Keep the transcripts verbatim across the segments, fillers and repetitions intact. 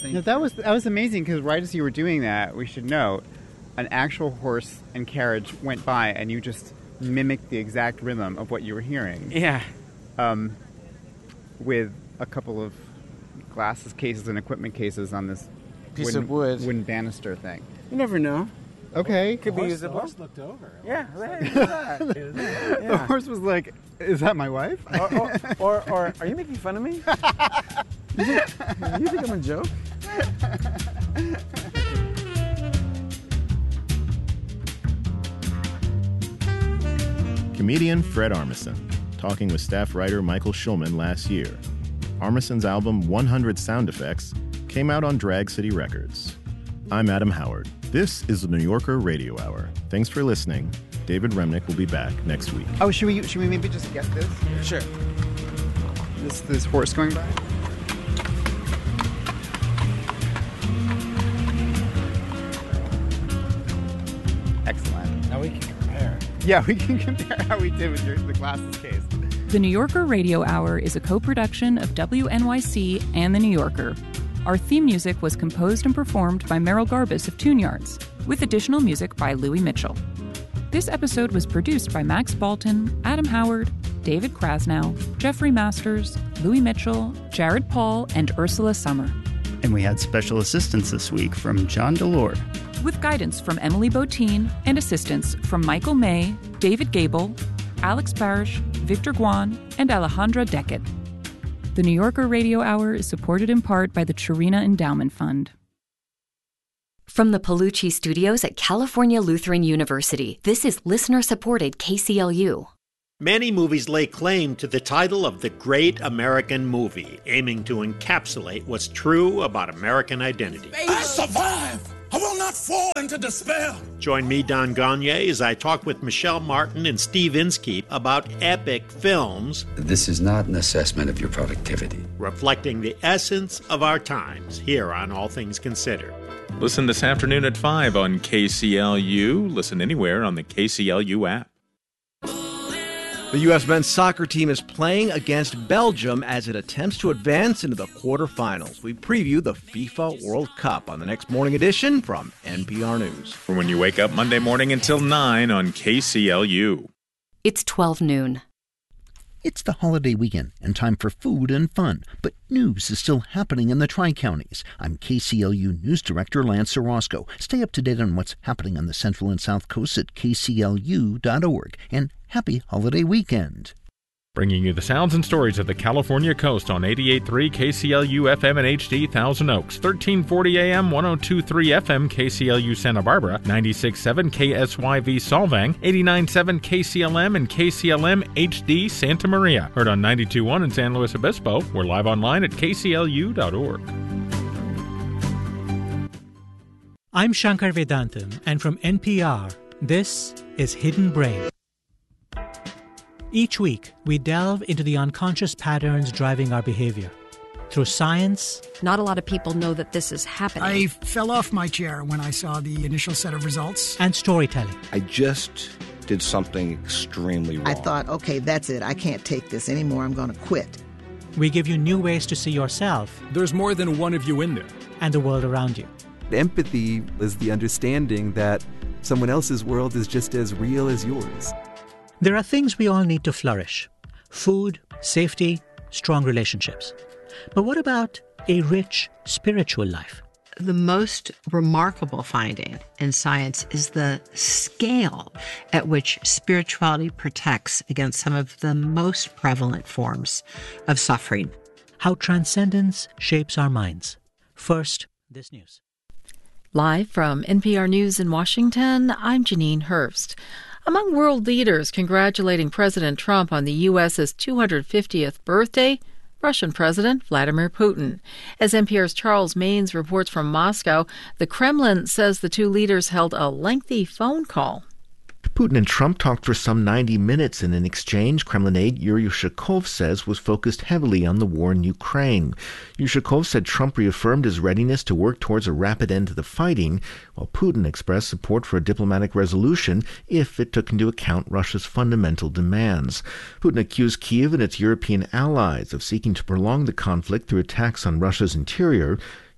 Thank no, you. that was that was amazing because right as you were doing that, we should note, an actual horse and carriage went by, and you just mimicked the exact rhythm of what you were hearing. Yeah. Um, with a couple of glasses cases and equipment cases on this piece wooden, of wood, wooden banister thing. You never know. Okay. Could be usable. The horse looked over. Yeah. That. The yeah. horse was like, "Is that my wife?" Or, or, or, or are you making fun of me? You think, you think I'm a joke? Comedian Fred Armisen, talking with staff writer Michael Schulman last year. Armisen's album one hundred Sound Effects came out on Drag City Records. I'm Adam Howard. This is the New Yorker Radio Hour. Thanks for listening. David Remnick will be back next week. Oh, should we should we maybe just get this? Sure. This this horse going by? Excellent. Now we can compare. Yeah, we can compare how we did with your, the glasses case. The New Yorker Radio Hour is a co-production of W N Y C and The New Yorker. Our theme music was composed and performed by Merrill Garbus of Tune Yards, with additional music by Louis Mitchell. This episode was produced by Max Balton, Adam Howard, David Krasnow, Jeffrey Masters, Louis Mitchell, Jared Paul, and Ursula Summer. And we had special assistance this week from John Delord. With guidance from Emily Botine and assistance from Michael May, David Gable, Alex Parrish, Victor Guan, and Alejandra Deckett. The New Yorker Radio Hour is supported in part by the Chirina Endowment Fund. From the Palucci Studios at California Lutheran University, this is listener-supported K C L U. Many movies lay claim to the title of the Great American Movie, aiming to encapsulate what's true about American identity. I survive! I will not fall into despair! Join me, Don Gagne, as I talk with Michelle Martin and Steve Inskeep about epic films. This is not an assessment of your productivity. Reflecting the essence of our times here on All Things Considered. Listen this afternoon at five on K C L U. Listen anywhere on the K C L U app. The U S men's soccer team is playing against Belgium as it attempts to advance into the quarterfinals. We preview the FIFA World Cup on the next morning edition from N P R News. For when you wake up Monday morning until nine on K C L U. It's twelve noon. It's the holiday weekend and time for food and fun, but news is still happening in the Tri-Counties. I'm K C L U News Director Lance Orozco. Stay up to date on what's happening on the Central and South Coast at K C L U dot org. And happy holiday weekend. Bringing you the sounds and stories of the California coast on eighty-eight point three K C L U F M and H D Thousand Oaks, thirteen forty A M, one oh two point three F M K C L U Santa Barbara, ninety-six point seven K S Y V Solvang, eighty-nine point seven K C L M and K C L M H D Santa Maria. Heard on ninety-two point one in San Luis Obispo. We're live online at K C L U dot org. I'm Shankar Vedantam, and from N P R, this is Hidden Brain. Each week, we delve into the unconscious patterns driving our behavior. Through science... Not a lot of people know that this is happening. I fell off my chair when I saw the initial set of results. And storytelling. I just did something extremely wrong. I thought, okay, that's it. I can't take this anymore. I'm going to quit. We give you new ways to see yourself. There's more than one of you in there. And the world around you. Empathy is the understanding that someone else's world is just as real as yours. There are things we all need to flourish. Food, safety, strong relationships. But what about a rich spiritual life? The most remarkable finding in science is the scale at which spirituality protects against some of the most prevalent forms of suffering. How transcendence shapes our minds. First, this news. Live from N P R News in Washington, I'm Janine Hurst. Among world leaders congratulating President Trump on the U S's two hundred fiftieth birthday, Russian President Vladimir Putin. As N P R's Charles Maynes reports from Moscow, the Kremlin says the two leaders held a lengthy phone call. Putin and Trump talked for some ninety minutes in an exchange Kremlin aide Yuri Ushakov says was focused heavily on the war in Ukraine. Ushakov said Trump reaffirmed his readiness to work towards a rapid end to the fighting, while Putin expressed support for a diplomatic resolution if it took into account Russia's fundamental demands. Putin accused Kyiv and its European allies of seeking to prolong the conflict through attacks on Russia's interior.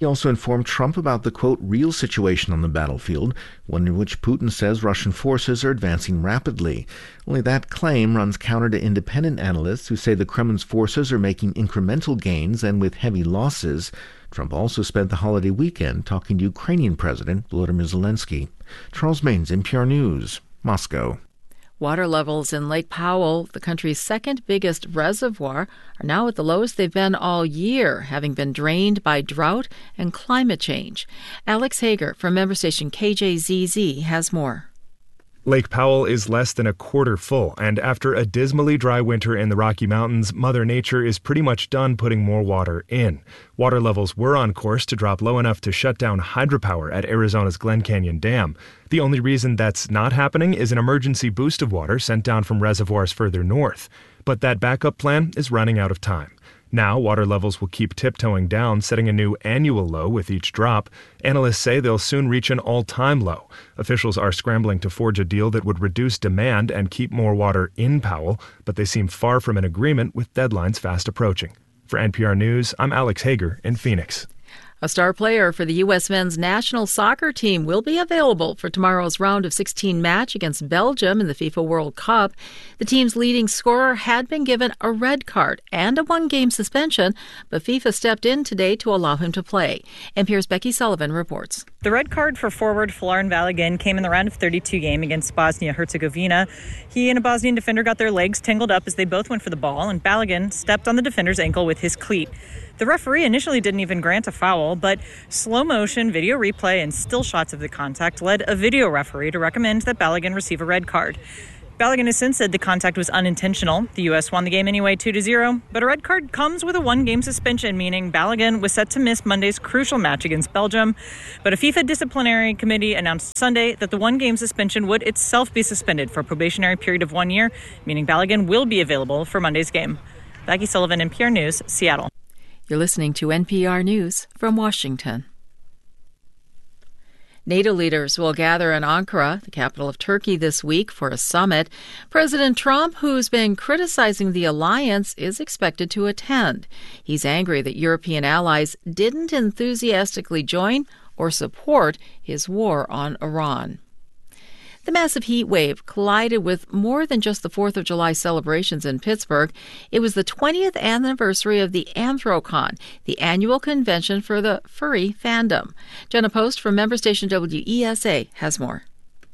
He also informed Trump about the, quote, real situation on the battlefield, one in which Putin says Russian forces are advancing rapidly. Only that claim runs counter to independent analysts who say the Kremlin's forces are making incremental gains and with heavy losses. Trump also spent the holiday weekend talking to Ukrainian President Volodymyr Zelensky. Charles Maynes, N P R News, Moscow. Water levels in Lake Powell, the country's second biggest reservoir, are now at the lowest they've been all year, having been drained by drought and climate change. Alex Hager from member station K J Z Z has more. Lake Powell is less than a quarter full, and after a dismally dry winter in the Rocky Mountains, Mother Nature is pretty much done putting more water in. Water levels were on course to drop low enough to shut down hydropower at Arizona's Glen Canyon Dam. The only reason that's not happening is an emergency boost of water sent down from reservoirs further north. But that backup plan is running out of time. Now, water levels will keep tiptoeing down, setting a new annual low with each drop. Analysts say they'll soon reach an all-time low. Officials are scrambling to forge a deal that would reduce demand and keep more water in Powell, but they seem far from an agreement with deadlines fast approaching. For N P R News, I'm Alex Hager in Phoenix. A star player for the U S men's national soccer team will be available for tomorrow's round of sixteen match against Belgium in the FIFA World Cup. The team's leading scorer had been given a red card and a one-game suspension, but FIFA stepped in today to allow him to play. N P R's Becky Sullivan reports. The red card for forward Folarin Balogun came in the round of thirty-two game against Bosnia-Herzegovina. He and a Bosnian defender got their legs tangled up as they both went for the ball, and Balogun stepped on the defender's ankle with his cleat. The referee initially didn't even grant a foul, but slow motion video replay and still shots of the contact led a video referee to recommend that Balogun receive a red card. Balogun has since said the contact was unintentional. The U S won the game anyway two to zero, but a red card comes with a one-game suspension, meaning Balogun was set to miss Monday's crucial match against Belgium. But a FIFA disciplinary committee announced Sunday that the one-game suspension would itself be suspended for a probationary period of one year, meaning Balogun will be available for Monday's game. Becky Sullivan, N P R News, Seattle. You're listening to N P R News from Washington. NATO leaders will gather in Ankara, the capital of Turkey, this week for a summit. President Trump, who's been criticizing the alliance, is expected to attend. He's angry that European allies didn't enthusiastically join or support his war on Iran. The massive heat wave collided with more than just the fourth of July celebrations in Pittsburgh. It was the twentieth anniversary of the Anthrocon, the annual convention for the furry fandom. Jenna Post from member station W E S A has more.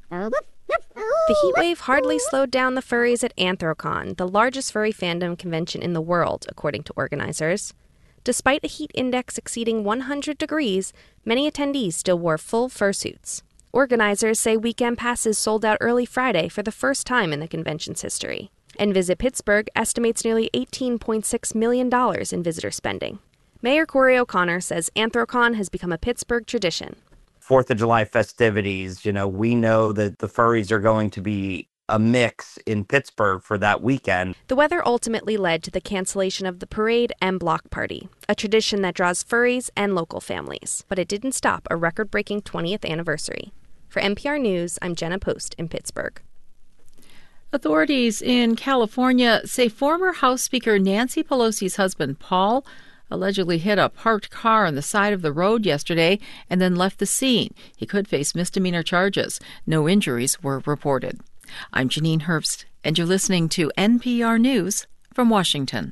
The heat wave hardly slowed down the furries at Anthrocon, the largest furry fandom convention in the world, according to organizers. Despite a heat index exceeding one hundred degrees, many attendees still wore full fursuits. Organizers say weekend passes sold out early Friday for the first time in the convention's history. And Visit Pittsburgh estimates nearly eighteen point six million dollars in visitor spending. Mayor Corey O'Connor says Anthrocon has become a Pittsburgh tradition. Fourth of July festivities, you know, we know that the furries are going to be a mix in Pittsburgh for that weekend. The weather ultimately led to the cancellation of the parade and block party, a tradition that draws furries and local families. But it didn't stop a record-breaking twentieth anniversary. For N P R News, I'm Jenna Post in Pittsburgh. Authorities in California say former House Speaker Nancy Pelosi's husband, Paul, allegedly hit a parked car on the side of the road yesterday and then left the scene. He could face misdemeanor charges. No injuries were reported. I'm Janine Herbst, and you're listening to N P R News from Washington.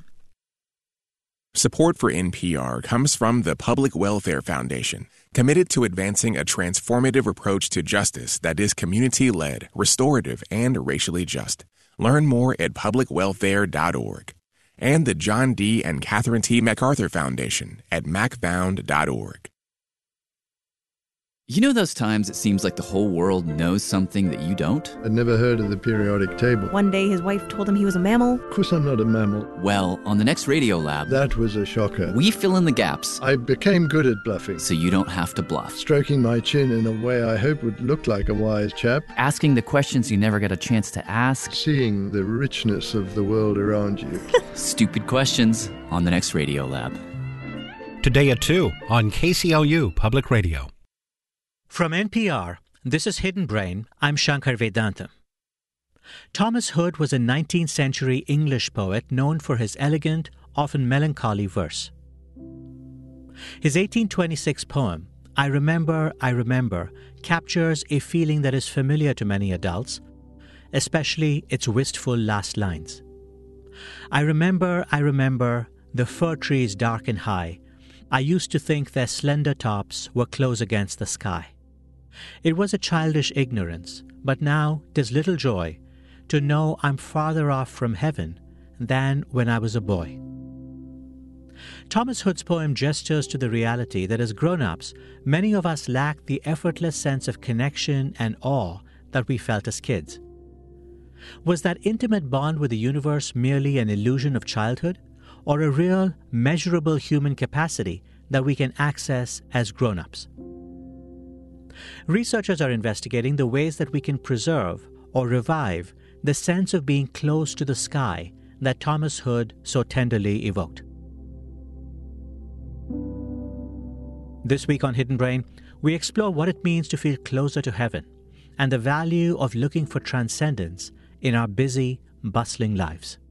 Support for N P R comes from the Public Welfare Foundation, committed to advancing a transformative approach to justice that is community-led, restorative, and racially just. Learn more at public welfare dot org. And the John D. and Catherine T. MacArthur Foundation at mac found dot org. You know those times it seems like the whole world knows something that you don't? I'd never heard of the periodic table. One day his wife told him he was a mammal. Of course I'm not a mammal. Well, on the next Radio Lab... That was a shocker. We fill in the gaps. I became good at bluffing. So you don't have to bluff. Stroking my chin in a way I hope would look like a wise chap. Asking the questions you never get a chance to ask. Seeing the richness of the world around you. Stupid questions on the next Radio Lab. Today at two on K C L U Public Radio. From N P R, this is Hidden Brain. I'm Shankar Vedanta. Thomas Hood was a nineteenth century English poet known for his elegant, often melancholy verse. His eighteen twenty-six poem, I Remember, I Remember, captures a feeling that is familiar to many adults, especially its wistful last lines. I remember, I remember, the fir trees dark and high. I used to think their slender tops were close against the sky. It was a childish ignorance, but now 'tis little joy to know I'm farther off from heaven than when I was a boy. Thomas Hood's poem gestures to the reality that as grown-ups, many of us lack the effortless sense of connection and awe that we felt as kids. Was that intimate bond with the universe merely an illusion of childhood, or a real, measurable human capacity that we can access as grown-ups? Researchers are investigating the ways that we can preserve or revive the sense of being close to the sky that Thomas Hood so tenderly evoked. This week on Hidden Brain, we explore what it means to feel closer to heaven and the value of looking for transcendence in our busy, bustling lives.